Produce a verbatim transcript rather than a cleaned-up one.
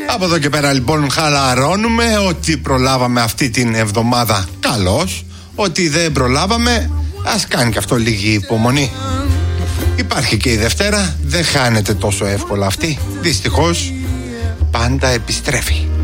Από εδώ και πέρα λοιπόν χαλαρώνουμε. Ότι προλάβαμε αυτή την εβδομάδα, καλώς. Ότι δεν προλάβαμε, ας κάνει και αυτό λίγη υπομονή. Υπάρχει και η Δευτέρα, δεν χάνεται τόσο εύκολα αυτή. Δυστυχώς πάντα επιστρέφει.